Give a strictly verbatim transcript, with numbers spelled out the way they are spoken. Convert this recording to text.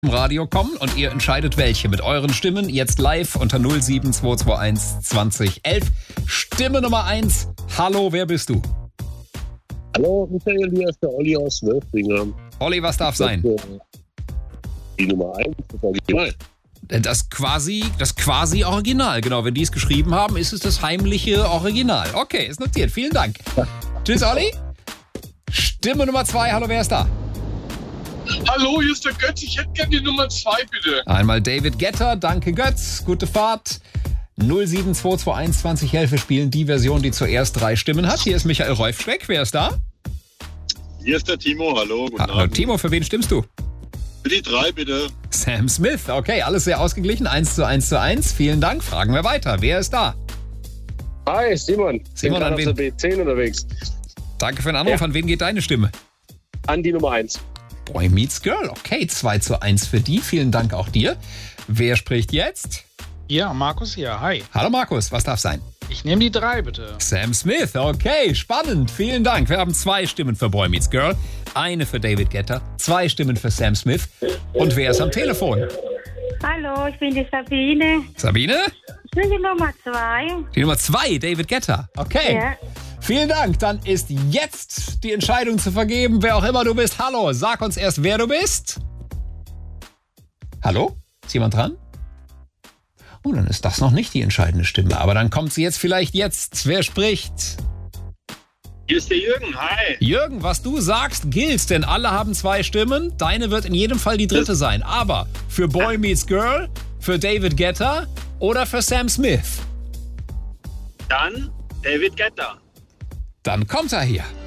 im Radio kommen und ihr entscheidet welche mit euren Stimmen jetzt live unter null sieben zwei zwei eins zwanzig elf. Stimme Nummer eins. Hallo, wer bist du? Hallo, Michael, hier ist der Olli aus Wölflinger. Olli, was darf sein? Die Nummer eins, das Original. Das quasi, das quasi Original, genau. Wenn die es geschrieben haben, ist es das heimliche Original. Okay, ist notiert. Vielen Dank. Tschüss, Olli. Stimme Nummer zwei. Hallo, wer ist da? Hallo, hier ist der Götz. Ich hätte gerne die Nummer zwei, bitte. Einmal David Guetta. Danke, Götz. Gute Fahrt. null sieben zwei zwei eins zwanzig elf. Wir spielen die Version, die zuerst drei Stimmen hat. Hier ist Michael Reufschreck. Wer ist da? Hier ist der Timo. Hallo, guten Hallo, Abend. Timo, für wen stimmst du? Für die drei, bitte. Sam Smith. Okay, alles sehr ausgeglichen. eins zu eins zu eins. Vielen Dank. Fragen wir weiter. Wer ist da? Hi, Simon. Simon, bin an auf wen? der B zehn unterwegs. Danke für den Anruf. Ja. An wen geht deine Stimme? An die Nummer eins. Boy Meets Girl. Okay, zwei zu eins für die. Vielen Dank auch dir. Wer spricht jetzt? Ja, Markus hier. Hi. Hallo Markus, was darf sein? Ich nehme die drei, bitte. Sam Smith. Okay, spannend. Vielen Dank. Wir haben zwei Stimmen für Boy Meets Girl. Eine für David Guetta. Zwei Stimmen für Sam Smith. Und wer ist am Telefon? Hallo, ich bin die Sabine. Sabine? Ich bin die Nummer zwei. Die Nummer zwei, David Guetta. Okay. Ja. Vielen Dank. Dann ist jetzt die Entscheidung zu vergeben, wer auch immer du bist. Hallo, sag uns erst, wer du bist. Hallo? Ist jemand dran? Oh, dann ist das noch nicht die entscheidende Stimme. Aber dann kommt sie jetzt vielleicht jetzt. Wer spricht? Hier ist der Jürgen. Hi. Jürgen, was du sagst, gilt, denn alle haben zwei Stimmen. Deine wird in jedem Fall die dritte sein. Aber für Boy Meets Girl, für David Guetta oder für Sam Smith? Dann David Guetta. Dann kommt er hier.